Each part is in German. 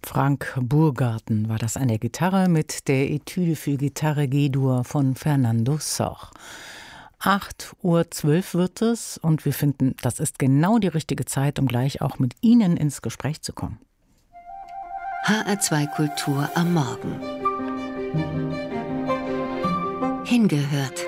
Frank Burgarten war das an der Gitarre mit der Etüde für Gitarre G-Dur von Fernando Sor. 8:12 Uhr wird es und wir finden, das ist genau die richtige Zeit, um gleich auch mit Ihnen ins Gespräch zu kommen. HR2 Kultur am Morgen. Hingehört.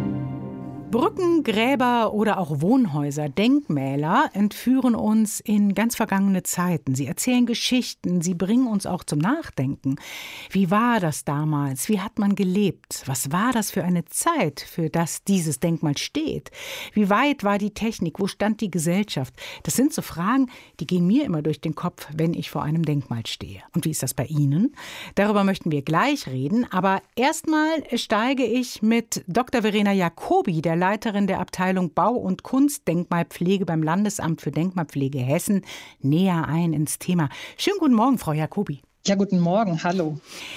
Brücken, Gräber oder auch Wohnhäuser, Denkmäler entführen uns in ganz vergangene Zeiten. Sie erzählen Geschichten, sie bringen uns auch zum Nachdenken. Wie war das damals? Wie hat man gelebt? Was war das für eine Zeit, für das dieses Denkmal steht? Wie weit war die Technik? Wo stand die Gesellschaft? Das sind so Fragen, die gehen mir immer durch den Kopf, wenn ich vor einem Denkmal stehe. Und wie ist das bei Ihnen? Darüber möchten wir gleich reden. Aber erstmal steige ich mit Dr. Verena Jacobi, der Leiterin der Abteilung Bau- und Kunstdenkmalpflege beim Landesamt für Denkmalpflege Hessen, näher ein ins Thema. Schönen guten Morgen, Frau Jacobi. Ja, guten Morgen, hallo.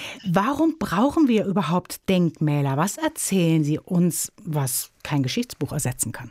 Warum brauchen wir überhaupt Denkmäler? Was erzählen Sie uns, was kein Geschichtsbuch ersetzen kann?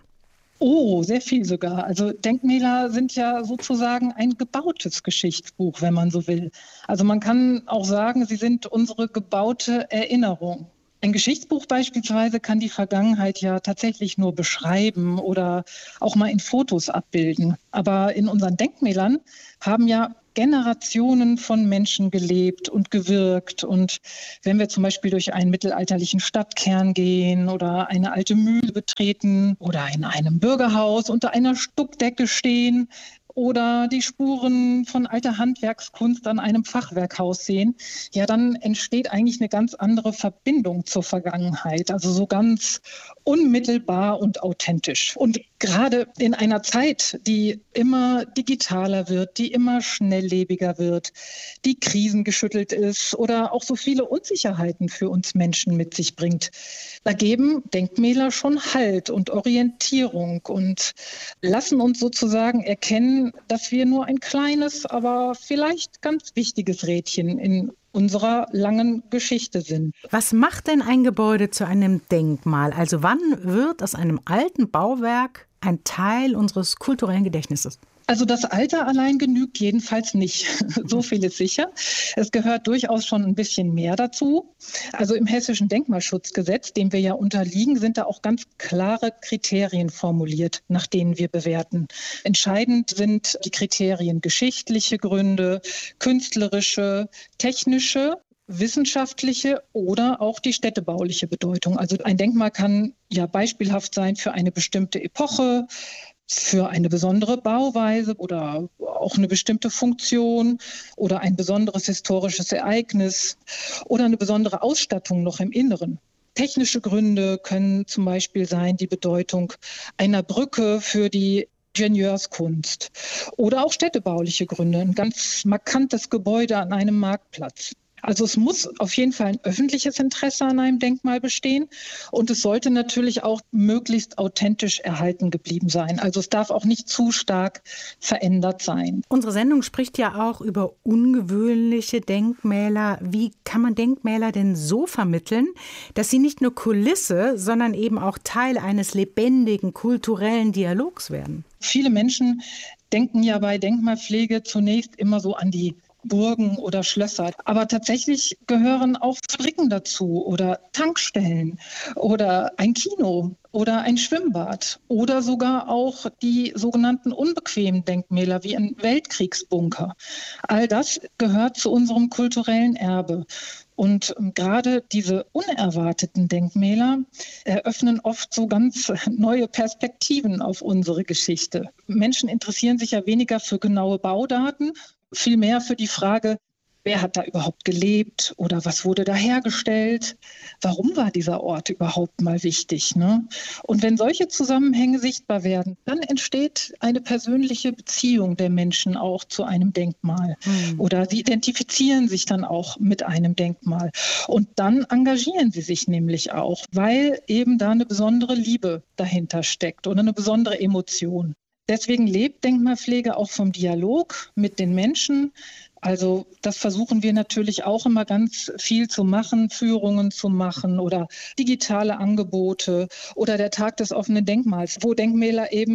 Oh, sehr viel sogar. Also Denkmäler sind ja sozusagen ein gebautes Geschichtsbuch, wenn man so will. Also man kann auch sagen, sie sind unsere gebaute Erinnerung. Ein Geschichtsbuch beispielsweise kann die Vergangenheit ja tatsächlich nur beschreiben oder auch mal in Fotos abbilden. Aber in unseren Denkmälern haben ja Generationen von Menschen gelebt und gewirkt. Und wenn wir zum Beispiel durch einen mittelalterlichen Stadtkern gehen oder eine alte Mühle betreten oder in einem Bürgerhaus unter einer Stuckdecke stehen, oder die Spuren von alter Handwerkskunst an einem Fachwerkhaus sehen, ja, dann entsteht eigentlich eine ganz andere Verbindung zur Vergangenheit. Also so ganz unmittelbar und authentisch. Und gerade in einer Zeit, die immer digitaler wird, die immer schnelllebiger wird, die krisengeschüttelt ist oder auch so viele Unsicherheiten für uns Menschen mit sich bringt, da geben Denkmäler schon Halt und Orientierung und lassen uns sozusagen erkennen, dass wir nur ein kleines, aber vielleicht ganz wichtiges Rädchen in unserer langen Geschichte sind. Was macht denn ein Gebäude zu einem Denkmal? Also wann wird aus einem alten Bauwerk ein Teil unseres kulturellen Gedächtnisses? Also das Alter allein genügt jedenfalls nicht. So viel ist sicher. Es gehört durchaus schon ein bisschen mehr dazu. Also im Hessischen Denkmalschutzgesetz, dem wir ja unterliegen, sind da auch ganz klare Kriterien formuliert, nach denen wir bewerten. Entscheidend sind die Kriterien geschichtliche Gründe, künstlerische, technische, wissenschaftliche oder auch die städtebauliche Bedeutung. Also ein Denkmal kann ja beispielhaft sein für eine bestimmte Epoche, für eine besondere Bauweise oder auch eine bestimmte Funktion oder ein besonderes historisches Ereignis oder eine besondere Ausstattung noch im Inneren. Technische Gründe können zum Beispiel sein die Bedeutung einer Brücke für die Ingenieurskunst oder auch städtebauliche Gründe, ein ganz markantes Gebäude an einem Marktplatz. Also es muss auf jeden Fall ein öffentliches Interesse an einem Denkmal bestehen und es sollte natürlich auch möglichst authentisch erhalten geblieben sein. Also es darf auch nicht zu stark verändert sein. Unsere Sendung spricht ja auch über ungewöhnliche Denkmäler. Wie kann man Denkmäler denn so vermitteln, dass sie nicht nur Kulisse, sondern eben auch Teil eines lebendigen kulturellen Dialogs werden? Viele Menschen denken ja bei Denkmalpflege zunächst immer so an die Burgen oder Schlösser. Aber tatsächlich gehören auch Fabriken dazu oder Tankstellen oder ein Kino oder ein Schwimmbad oder sogar auch die sogenannten unbequemen Denkmäler wie ein Weltkriegsbunker. All das gehört zu unserem kulturellen Erbe. Und gerade diese unerwarteten Denkmäler eröffnen oft so ganz neue Perspektiven auf unsere Geschichte. Menschen interessieren sich ja weniger für genaue Baudaten, vielmehr für die Frage, wer hat da überhaupt gelebt oder was wurde da hergestellt? Warum war dieser Ort überhaupt mal wichtig? Ne? Und wenn solche Zusammenhänge sichtbar werden, dann entsteht eine persönliche Beziehung der Menschen auch zu einem Denkmal. Oder sie identifizieren sich dann auch mit einem Denkmal. Und dann engagieren sie sich nämlich auch, weil eben da eine besondere Liebe dahinter steckt oder eine besondere Emotion. Deswegen lebt Denkmalpflege auch vom Dialog mit den Menschen. Also das versuchen wir natürlich auch immer ganz viel zu machen, Führungen zu machen oder digitale Angebote oder der Tag des offenen Denkmals, wo Denkmäler eben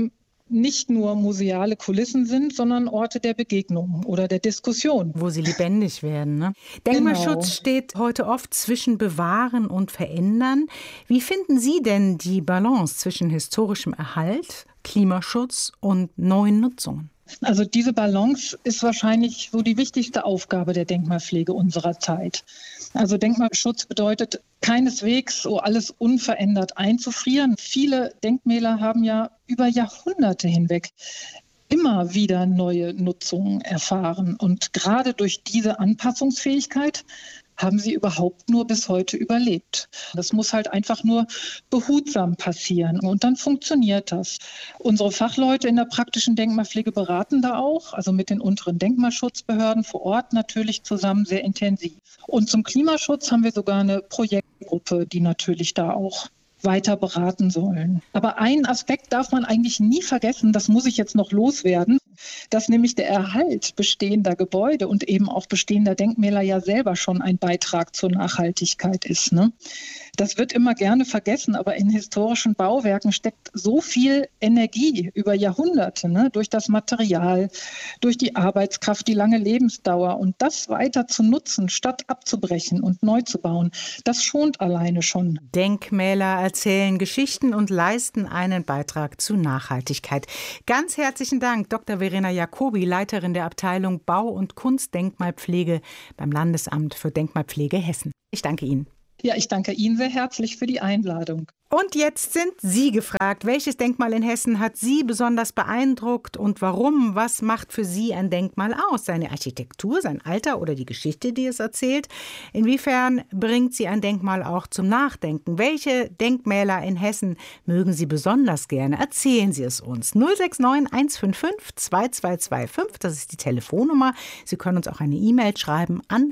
nicht nur museale Kulissen sind, sondern Orte der Begegnung oder der Diskussion. Wo sie lebendig werden. Ne? Denkmalschutz steht heute oft zwischen Bewahren und Verändern. Wie finden Sie denn die Balance zwischen historischem Erhalt, Klimaschutz und neuen Nutzungen? Also diese Balance ist wahrscheinlich so die wichtigste Aufgabe der Denkmalpflege unserer Zeit. Also Denkmalschutz bedeutet keineswegs, so alles unverändert einzufrieren. Viele Denkmäler haben ja über Jahrhunderte hinweg immer wieder neue Nutzungen erfahren. Und gerade durch diese Anpassungsfähigkeit haben sie überhaupt nur bis heute überlebt. Das muss halt einfach nur behutsam passieren und dann funktioniert das. Unsere Fachleute in der praktischen Denkmalpflege beraten da auch, also mit den unteren Denkmalschutzbehörden vor Ort natürlich zusammen sehr intensiv. Und zum Klimaschutz haben wir sogar eine Projektgruppe, die natürlich da auch weiter beraten sollen. Aber einen Aspekt darf man eigentlich nie vergessen, das muss ich jetzt noch loswerden, dass nämlich der Erhalt bestehender Gebäude und eben auch bestehender Denkmäler ja selber schon ein Beitrag zur Nachhaltigkeit ist. Ne? Das wird immer gerne vergessen, aber in historischen Bauwerken steckt so viel Energie über Jahrhunderte, ne? Durch das Material, durch die Arbeitskraft, die lange Lebensdauer. Und das weiter zu nutzen, statt abzubrechen und neu zu bauen, das schont alleine schon. Denkmäler erzählen Geschichten und leisten einen Beitrag zu Nachhaltigkeit. Ganz herzlichen Dank, Dr. Verena Jacobi, Leiterin der Abteilung Bau- und Kunstdenkmalpflege beim Landesamt für Denkmalpflege Hessen. Ich danke Ihnen. Ja, ich danke Ihnen sehr herzlich für die Einladung. Und jetzt sind Sie gefragt. Welches Denkmal in Hessen hat Sie besonders beeindruckt und warum? Was macht für Sie ein Denkmal aus? Seine Architektur, sein Alter oder die Geschichte, die es erzählt? Inwiefern bringt Sie ein Denkmal auch zum Nachdenken? Welche Denkmäler in Hessen mögen Sie besonders gerne? Erzählen Sie es uns. 069 155 2225, das ist die Telefonnummer. Sie können uns auch eine E-Mail schreiben an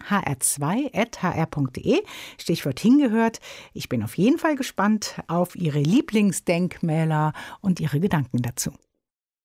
hr2@hr.de. Stichwort hingehört. Ich bin auf jeden Fall gespannt auf Ihre Lieblingsdenkmäler und Ihre Gedanken dazu.